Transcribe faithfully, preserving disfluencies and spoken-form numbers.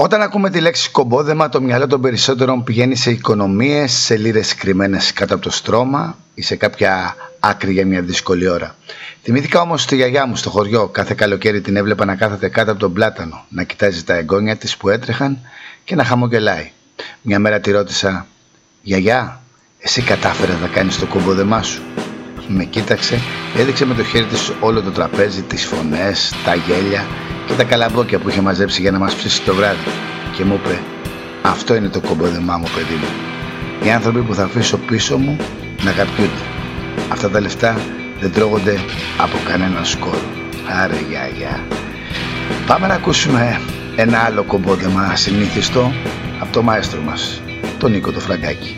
Όταν ακούμε τη λέξη κομπόδεμα, το μυαλό των περισσότερων πηγαίνει σε οικονομίες, σε λίρες κρυμμένες κάτω από το στρώμα ή σε κάποια άκρη για μια δύσκολη ώρα. Θυμήθηκα όμως τη γιαγιά μου στο χωριό. Κάθε καλοκαίρι την έβλεπα να κάθεται κάτω από τον πλάτανο, να κοιτάζει τα εγγόνια της που έτρεχαν και να χαμογελάει. Μια μέρα τη ρώτησα, «Γιαγιά, εσύ κατάφερες να κάνεις το κομπόδεμά σου?» Με κοίταξε, έδειξε με το χέρι της όλο το τραπέζι, τις φωνές, τα γέλια και τα καλαμπόκια που είχε μαζέψει για να μας ψήσει το βράδυ και μου είπε, «Αυτό είναι το κομπόδεμά μου, παιδί μου. Οι άνθρωποι που θα αφήσω πίσω μου να αγαπιούνται. Αυτά τα λεφτά δεν τρώγονται από κανέναν σκόρο. Άρε γιαγιά». Πάμε να ακούσουμε ένα άλλο κομπόδεμα ασυνήθιστο από το μαέστρο μας, τον Νίκο το Φραγκάκη.